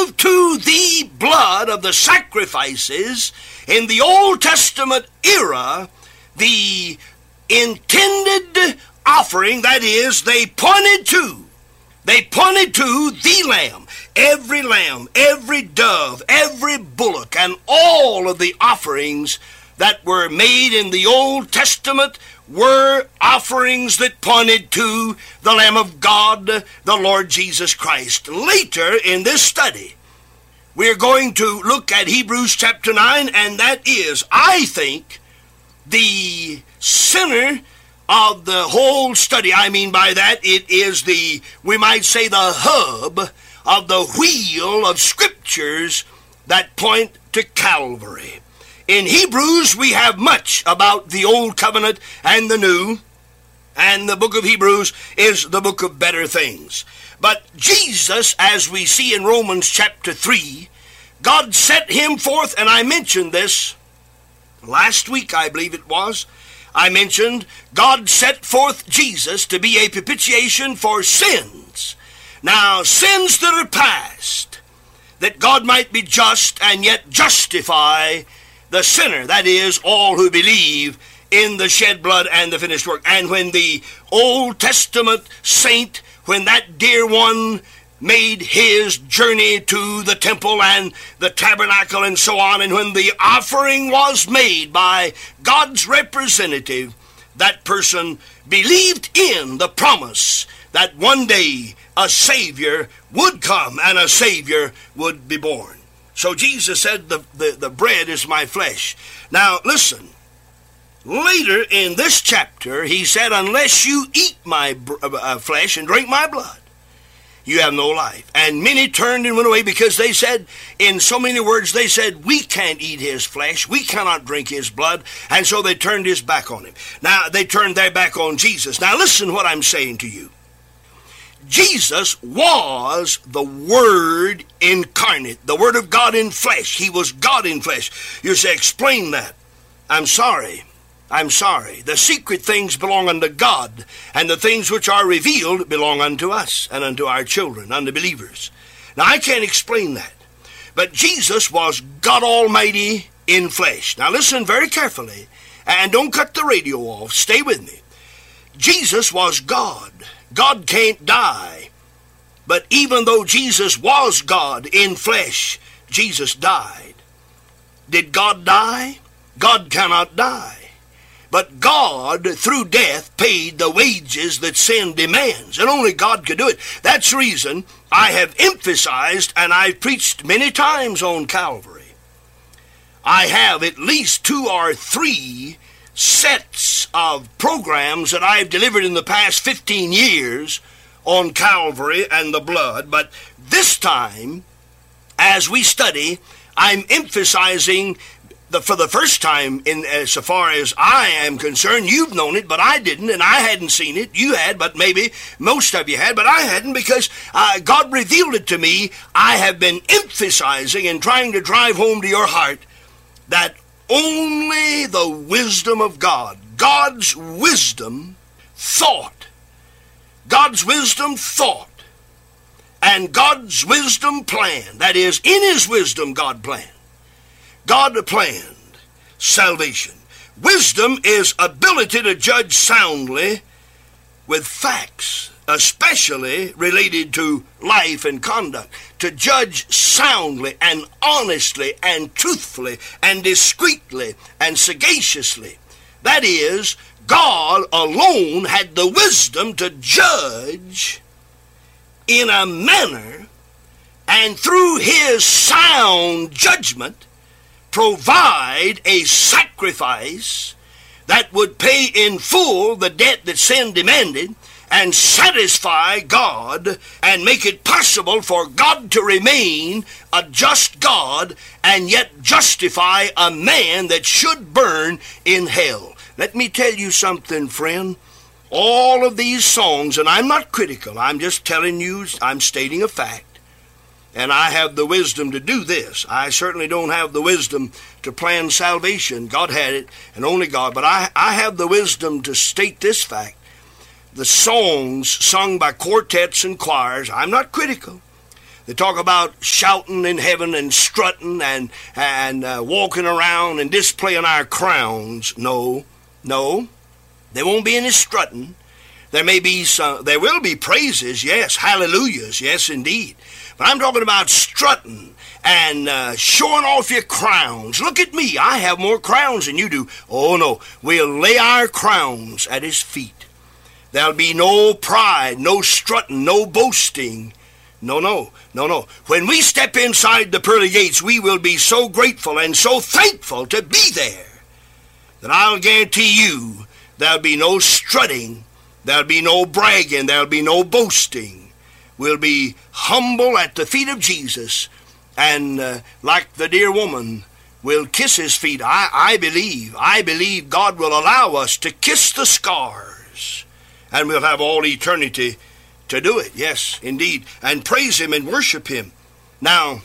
relative to the blood of the sacrifices in the Old Testament era, the intended offering, that is, they pointed to the lamb, every dove, every bullock, and all of the offerings that were made in the Old Testament were offerings that pointed to the Lamb of God, the Lord Jesus Christ. Later in this study, we're going to look at Hebrews chapter 9, and that is, I think, the center of the whole study. I mean by that, it is we might say, the hub of the wheel of scriptures that point to Calvary. In Hebrews, we have much about the Old Covenant and the New, and the book of Hebrews is the book of better things. But Jesus, as we see in Romans chapter 3, God set him forth, and I mentioned this last week, I believe it was. I mentioned God set forth Jesus to be a propitiation for sins. Now, sins that are past, that God might be just and yet justify the sinner, that is, all who believe in the shed blood and the finished work. And when the Old Testament saint, when that dear one made his journey to the temple and the tabernacle and so on, and when the offering was made by God's representative, that person believed in the promise that one day a Savior would come and a Savior would be born. So Jesus said, the bread is my flesh. Now listen, later in this chapter, he said, unless you eat my flesh and drink my blood, you have no life. And many turned and went away because they said, in so many words, they said, we can't eat his flesh, we cannot drink his blood, and so they turned his back on him. Now, they turned their back on Jesus. Now listen what I'm saying to you. Jesus was the Word incarnate, the Word of God in flesh. He was God in flesh. You say, explain that. I'm sorry. The secret things belong unto God, and the things which are revealed belong unto us and unto our children, unto believers. Now, I can't explain that, but Jesus was God Almighty in flesh. Now, listen very carefully, and don't cut the radio off. Stay with me. Jesus was God. God can't die. But even though Jesus was God in flesh, Jesus died. Did God die? God cannot die. But God, through death, paid the wages that sin demands, and only God could do it. That's the reason I have emphasized, and I've preached many times on Calvary. I have at least 2 or 3 sets of programs that I've delivered in the past 15 years on Calvary and the blood. But this time, as we study, I'm emphasizing for the first time, so far as I am concerned. You've known it, but I didn't, and I hadn't seen it. You had, but maybe most of you had, but I hadn't, because God revealed it to me. I have been emphasizing and trying to drive home to your heart that only the wisdom of God, God's wisdom thought, and God's wisdom plan, that is, in his wisdom God planned. God planned salvation. Wisdom is ability to judge soundly with facts, especially related to life and conduct, to judge soundly and honestly and truthfully and discreetly and sagaciously. That is, God alone had the wisdom to judge in a manner, and through his sound judgment provide a sacrifice that would pay in full the debt that sin demanded and satisfy God and make it possible for God to remain a just God and yet justify a man that should burn in hell. Let me tell you something, friend. All of these songs, and I'm not critical, I'm just telling you, I'm stating a fact. And I have the wisdom to do this. I certainly don't have the wisdom to plan salvation. God had it, and only God. But I have the wisdom to state this fact. The songs sung by quartets and choirs, I'm not critical. They talk about shouting in heaven and strutting and walking around and displaying our crowns. No, there won't be any strutting. There will be praises, yes, hallelujahs, yes indeed. But I'm talking about strutting and showing off your crowns. Look at me, I have more crowns than you do. Oh no, we'll lay our crowns at his feet. There'll be no pride, no strutting, no boasting. No. When we step inside the pearly gates, we will be so grateful and so thankful to be there that I'll guarantee you there'll be no strutting, there'll be no bragging, there'll be no boasting. We'll be humble at the feet of Jesus, and like the dear woman, we'll kiss his feet. I believe God will allow us to kiss the scars, and we'll have all eternity to do it, yes, indeed, and praise him and worship him. Now,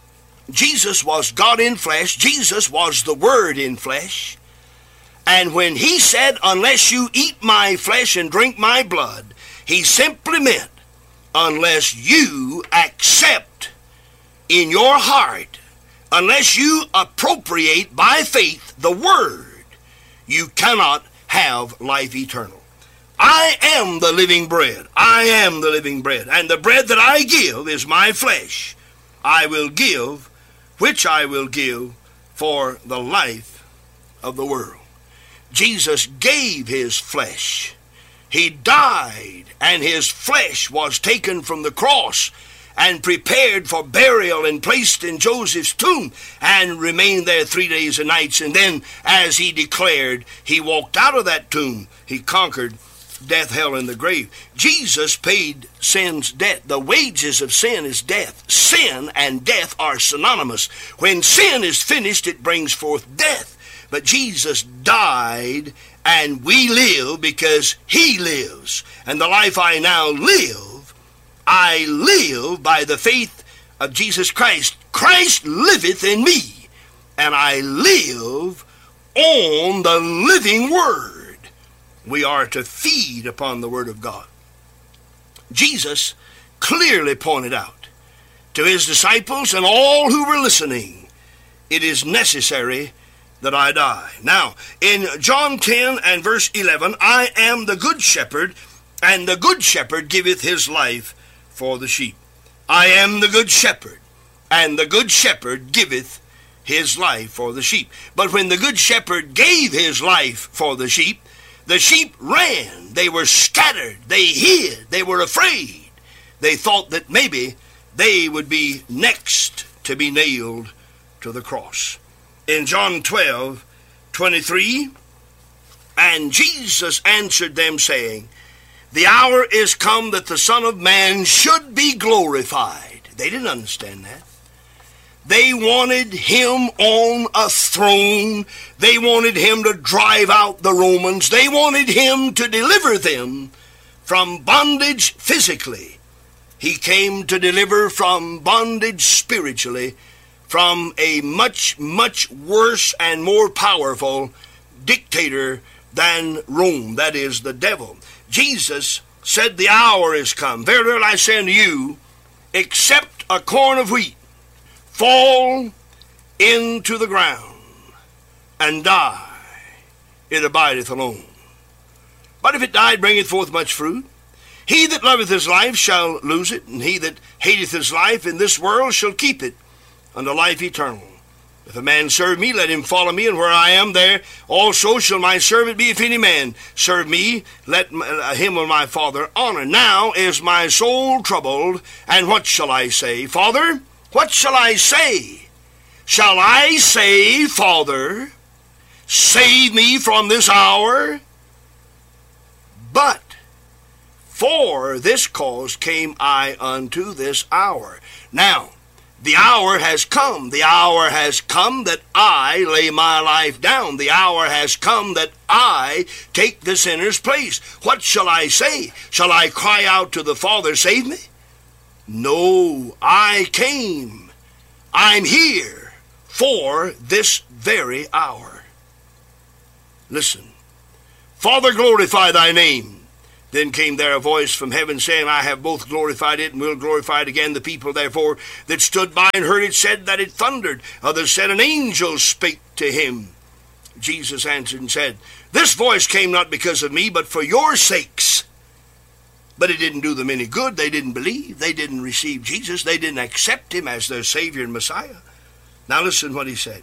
Jesus was God in flesh. Jesus was the Word in flesh. And when he said, unless you eat my flesh and drink my blood, he simply meant, unless you accept in your heart, unless you appropriate by faith the Word, you cannot have life eternal. I am the living bread. I am the living bread. And the bread that I give is my flesh. I will give, which I will give for the life of the world. Jesus gave his flesh. He died, and his flesh was taken from the cross and prepared for burial and placed in Joseph's tomb and remained there 3 days and nights. And then, as he declared, he walked out of that tomb. He conquered death, hell, and the grave. Jesus paid sin's debt. The wages of sin is death. Sin and death are synonymous. When sin is finished, it brings forth death. But Jesus died, and we live because he lives. And the life I now live, I live by the faith of Jesus Christ. Christ liveth in me, and I live on the living Word. We are to feed upon the Word of God. Jesus clearly pointed out to his disciples and all who were listening, it is necessary that I die. Now, in John 10 and verse 11, I am the good shepherd, and the good shepherd giveth his life for the sheep. I am the good shepherd, and the good shepherd giveth his life for the sheep. But when the good shepherd gave his life for the sheep ran, they were scattered, they hid, they were afraid. They thought that maybe they would be next to be nailed to the cross. In John 12:23, and Jesus answered them, saying, the hour is come that the Son of Man should be glorified. They didn't understand that. They wanted him on a throne. They wanted him to drive out the Romans. They wanted him to deliver them from bondage physically. He came to deliver from bondage spiritually, from a much, much worse and more powerful dictator than Rome, that is, the devil. Jesus said, the hour is come. Verily I say unto you, except a corn of wheat fall into the ground and die, it abideth alone. But if it die, it bringeth forth much fruit. He that loveth his life shall lose it, and he that hateth his life in this world shall keep it unto life eternal. If a man serve me, let him follow me, and where I am, there also shall my servant be. If any man serve me, let him of my Father honor. Now is my soul troubled, and what shall I say? Father, what shall I say? Shall I say, Father, save me from this hour? But for this cause came I unto this hour. Now, the hour has come. The hour has come that I lay my life down. The hour has come that I take the sinner's place. What shall I say? Shall I cry out to the Father, save me? No, I came. I'm here for this very hour. Listen. Father, glorify thy name. Then came there a voice from heaven saying, I have both glorified it and will glorify it again. The people therefore that stood by and heard it said that it thundered. Others said, an angel spake to him. Jesus answered and said, this voice came not because of me, but for your sakes. But it didn't do them any good. They didn't believe. They didn't receive Jesus. They didn't accept him as their Savior and Messiah. Now listen what he said.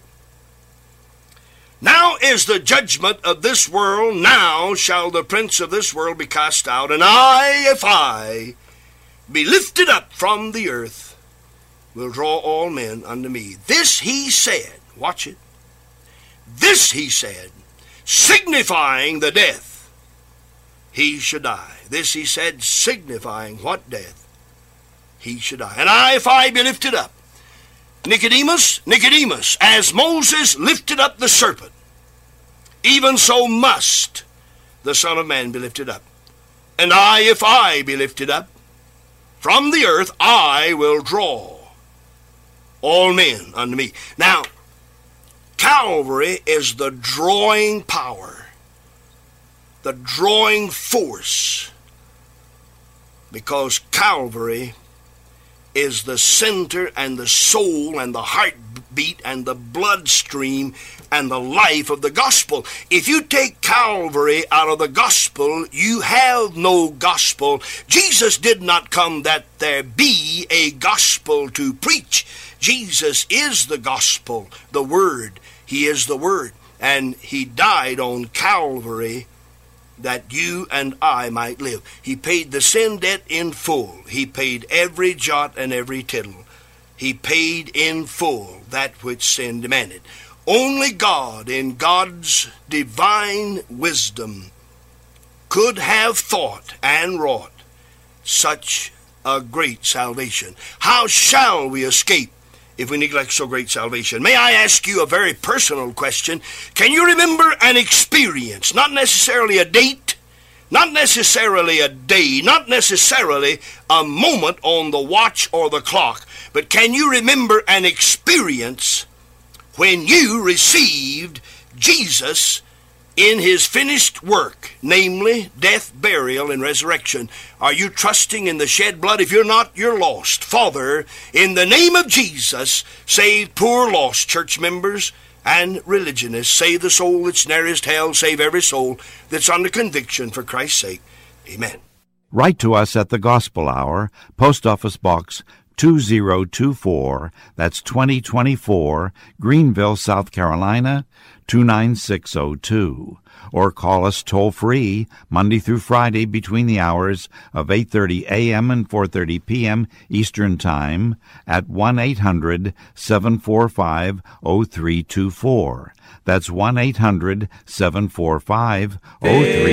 Now is the judgment of this world. Now shall the prince of this world be cast out. And I, if I be lifted up from the earth, will draw all men unto me. This he said. Watch it. This he said, signifying the death he should die. This he said, signifying what death he should die. And I, if I be lifted up. Nicodemus, as Moses lifted up the serpent, even so must the Son of Man be lifted up. And I, if I be lifted up from the earth, I will draw all men unto me. Now, Calvary is the drawing power, the drawing force, because Calvary is the center and the soul and the heartbeat and the bloodstream and the life of the gospel. If you take Calvary out of the gospel, you have no gospel. Jesus did not come that there be a gospel to preach. Jesus is the gospel, the Word. He is the Word. And he died on Calvary that you and I might live. He paid the sin debt in full. He paid every jot and every tittle. He paid in full that which sin demanded. Only God, in God's divine wisdom, could have thought and wrought such a great salvation. How shall we escape if we neglect so great salvation? May I ask you a very personal question? Can you remember an experience, not necessarily a date, not necessarily a day, not necessarily a moment on the watch or the clock, but can you remember an experience when you received Jesus in his finished work, namely death, burial, and resurrection? Are you trusting in the shed blood? If you're not, you're lost. Father, in the name of Jesus, save poor lost church members and religionists. Save the soul that's nearest hell. Save every soul that's under conviction for Christ's sake. Amen. Write to us at the Gospel Hour, Post Office Box 2024, that's 2024, Greenville, South Carolina, 29602. Or call us toll-free Monday through Friday between the hours of 8:30 a.m. and 4:30 p.m. Eastern Time at 1-800-745-0324. That's 1-800-745-0324.